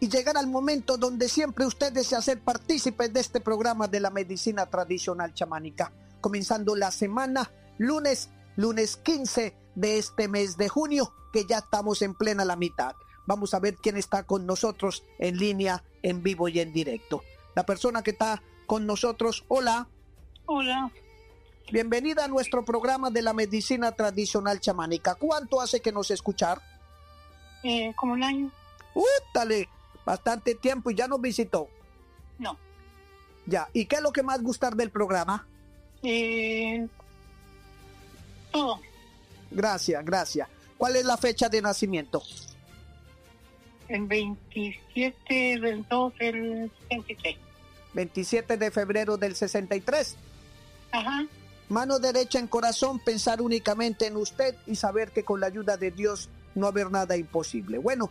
y llegar al momento donde siempre usted desea ser partícipe de este programa de la medicina tradicional chamánica. Comenzando la semana, lunes 15 de este mes de junio, que ya estamos en plena la mitad. Vamos a ver quién está con nosotros en línea, en vivo y en directo. La persona que está con nosotros, hola. Hola. Bienvenida a nuestro programa de la medicina tradicional chamánica. ¿Cuánto hace que nos escuchar? Como un año. Dale, bastante tiempo y ya nos visitó. No. Ya, ¿y qué es lo que más gustar del programa? Todo. Gracias. ¿Cuál es la fecha de nacimiento? El 27 del 2 del 63. 27 de febrero del 63. Ajá. Mano derecha en corazón, pensar únicamente en usted y saber que con la ayuda de Dios no haber nada imposible. Bueno.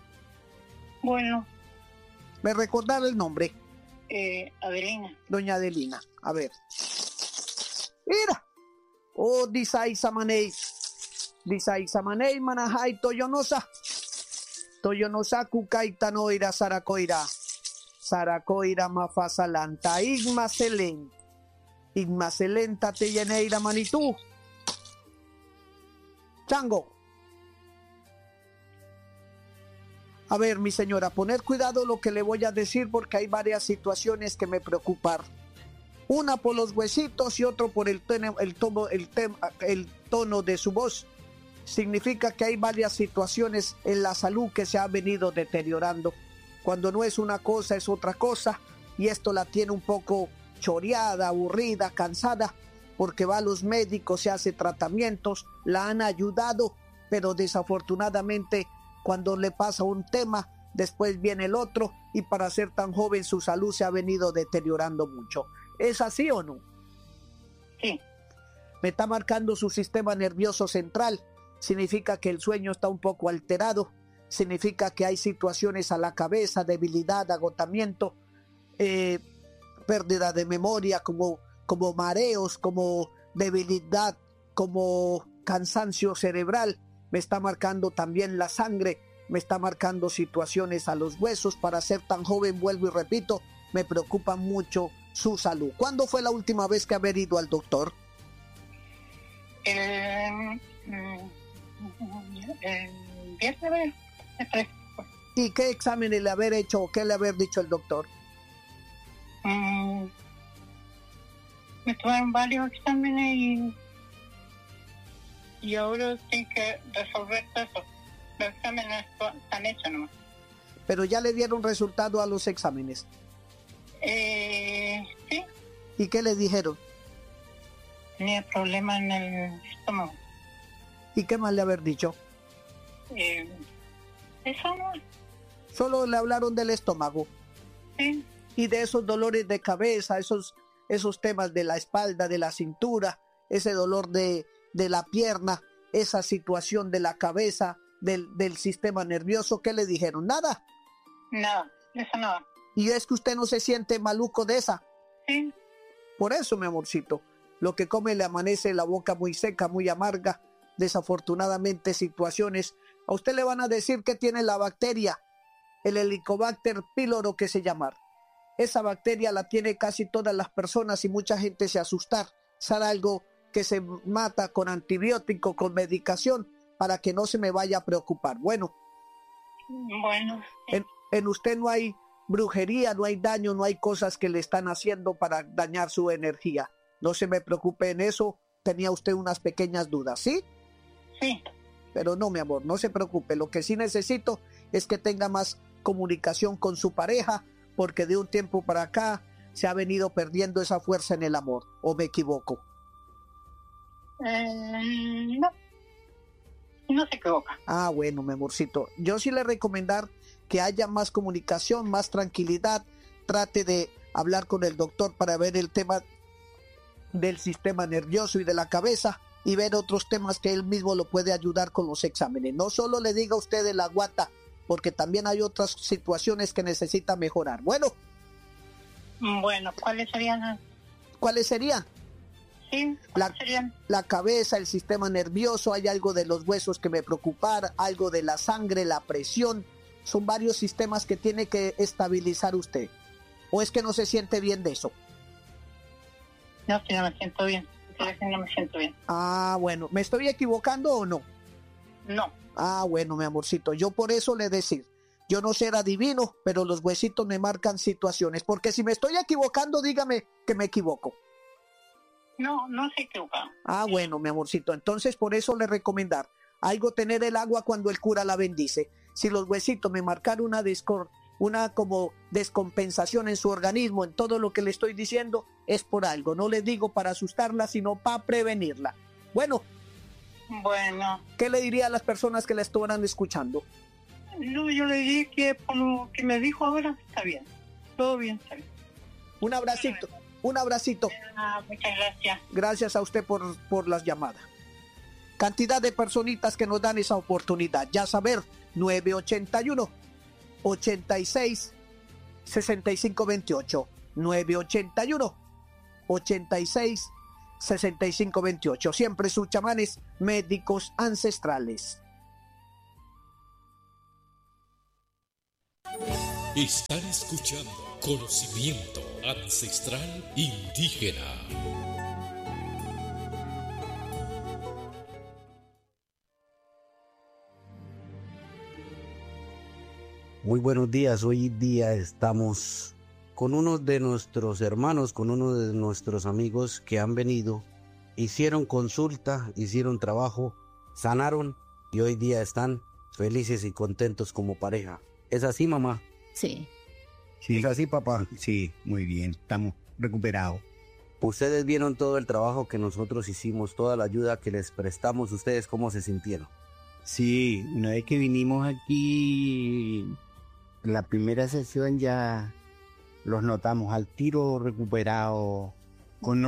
¿Me recordar el nombre? Adelina. Doña Adelina. A ver. Mira. Disay Samaney, Manajay, Toyonosa, Kukaita Noira, Saracoira, Mafasalanta, Igmaselén, Tateyeneira, Manitú. Chango. A ver, mi señora, poner cuidado lo que le voy a decir porque hay varias situaciones que me preocupan. Una por los huesitos y otro por el tono de su voz. Significa que hay varias situaciones en la salud que se ha venido deteriorando. Cuando no es una cosa, es otra cosa. Y esto la tiene un poco choreada, aburrida, cansada, porque va a los médicos, se hace tratamientos, la han ayudado, pero desafortunadamente cuando le pasa un tema, después viene el otro, y para ser tan joven su salud se ha venido deteriorando mucho. ¿Es así o no? Sí. Me está marcando su sistema nervioso central. Significa que el sueño está un poco alterado. Significa que hay situaciones a la cabeza, debilidad, agotamiento, pérdida de memoria, como mareos, como debilidad, como cansancio cerebral. Me está marcando también la sangre. Me está marcando situaciones a los huesos. Para ser tan joven, vuelvo y repito, me preocupa mucho su salud. ¿Cuándo fue la última vez que haber ido al doctor? El viernes. ¿Y qué exámenes le haber hecho o qué le haber dicho el doctor? Me tomaron varios exámenes y ahora tengo que resolver todo eso. Los exámenes están hechos nomás. Pero ya le dieron resultado a los exámenes. Sí. ¿Y qué le dijeron? Tenía problemas en el estómago. ¿Y qué más le haber dicho? Eso no. Solo le hablaron del estómago. Sí. Y de esos dolores de cabeza, esos temas de la espalda, de la cintura, ese dolor de la pierna, esa situación de la cabeza, del sistema nervioso, ¿qué le dijeron? ¿Nada? No, eso no. ¿Y es que usted no se siente maluco de esa? Sí. Por eso, mi amorcito, lo que come le amanece la boca muy seca, muy amarga. Desafortunadamente, situaciones. A usted le van a decir que tiene la bacteria, el Helicobacter pylori que se llama. Esa bacteria la tiene casi todas las personas y mucha gente se asusta. Será algo que se mata con antibiótico, con medicación, para que no se me vaya a preocupar. Bueno. En usted no hay brujería, no hay daño, no hay cosas que le están haciendo para dañar su energía. No se me preocupe en eso. Tenía usted unas pequeñas dudas, ¿sí? Sí. Pero no, mi amor, no se preocupe. Lo que sí necesito es que tenga más comunicación con su pareja, porque de un tiempo para acá se ha venido perdiendo esa fuerza en el amor. ¿O me equivoco? No se equivoca. Ah, bueno, mi amorcito. Yo sí le recomendar que haya más comunicación, más tranquilidad. Trate de hablar con el doctor para ver el tema del sistema nervioso y de la cabeza y ver otros temas que él mismo lo puede ayudar con los exámenes. No solo le diga a usted de la guata, porque también hay otras situaciones que necesita mejorar. Bueno, ¿cuáles serían? ¿Cuáles serían? Sí, la cabeza, el sistema nervioso, hay algo de los huesos que me preocupara, algo de la sangre, la presión, Son varios sistemas que tiene que estabilizar usted. ¿O es que no se siente bien de eso? No, si no me siento bien. Si no me siento bien. Ah, bueno. ¿Me estoy equivocando o no? No. Ah, bueno, mi amorcito. Yo por eso le decir, yo no será adivino, pero los huesitos me marcan situaciones. Porque si me estoy equivocando, dígame que me equivoco. No, no se equivocado. Ah, bueno, mi amorcito. Entonces, por eso le recomendar algo tener el agua cuando el cura la bendice. Si los huesitos me marcaron una como descompensación en su organismo, en todo lo que le estoy diciendo, es por algo. No le digo para asustarla, sino para prevenirla. Bueno, ¿qué le diría a las personas que la estuvieran escuchando? No, yo le dije que por lo que me dijo ahora está bien. Todo bien, está bien. Un abracito, un abracito. Muchas gracias. Gracias a usted por las llamadas. Cantidad de personitas que nos dan esa oportunidad. Ya saber, 981 86 65 28. 981 86 65 28. Siempre sus chamanes médicos ancestrales. Están escuchando Conocimiento Ancestral Indígena. Muy buenos días, hoy día estamos con uno de nuestros hermanos, con uno de nuestros amigos que han venido, hicieron consulta, hicieron trabajo, sanaron y hoy día están felices y contentos como pareja. ¿Es así, mamá? Sí. Sí. ¿Es así, papá? Sí, muy bien, estamos recuperados. Ustedes vieron todo el trabajo que nosotros hicimos, toda la ayuda que les prestamos, ¿ustedes cómo se sintieron? Sí, una vez que vinimos aquí, la primera sesión ya los notamos al tiro recuperados, con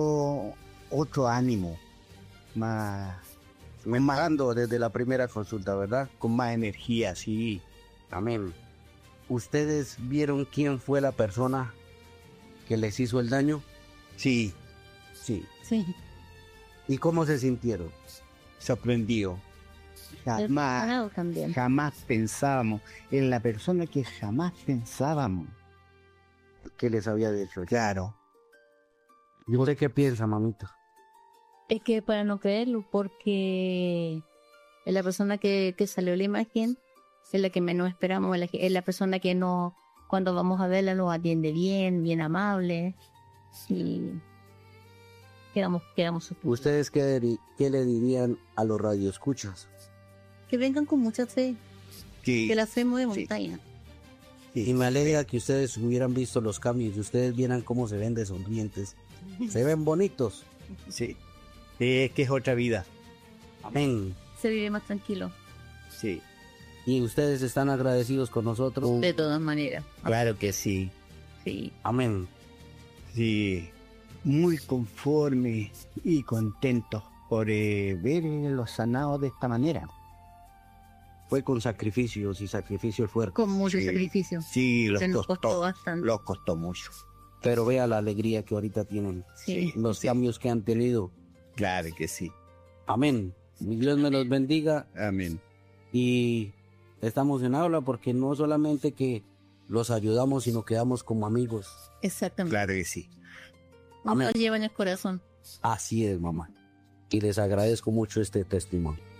otro ánimo, más Mejorando desde la primera consulta, ¿verdad? con más energía, sí. Amén. ¿Ustedes vieron quién fue la persona que les hizo el daño? Sí, Sí. Sí. ¿Y cómo se sintieron? sorprendido. Preparado también. Jamás pensábamos en la persona que jamás pensábamos. ¿Qué les había dicho? Claro. ¿Y usted qué piensa, mamita? Es que para no creerlo, porque es la persona que salió la imagen, es la que menos esperamos, es la persona que no, cuando vamos a verla nos atiende bien, bien amable, y quedamos sorprendidos. ¿Ustedes qué le dirían a los radioescuchas? Que vengan con mucha fe, Sí. que la fe mueve Sí. montaña. Y me alegra que ustedes hubieran visto los cambios y ustedes vieran cómo se ven de sonrientes. Se ven bonitos. Sí. Es que es otra vida. Amén. Se vive más tranquilo, Sí. Y ustedes están agradecidos con nosotros. de todas maneras. Claro que sí. Sí. Amén. Sí. Muy conformes y contentos por ver los sanados de esta manera. Fue con sacrificios y sacrificios fuertes. Con mucho Sí. sacrificio. Sí, los Se nos costó costó. bastante. Los costó mucho. Pero vea la alegría que ahorita tienen. Sí. Los Sí. cambios que han tenido. Claro que sí. Amén. Y Dios me los bendiga. Amén. Y estamos en habla porque no solamente que los ayudamos, sino quedamos como amigos. Exactamente. Claro que sí. Nos lleva en el corazón. Así es, mamá. Y les agradezco mucho este testimonio.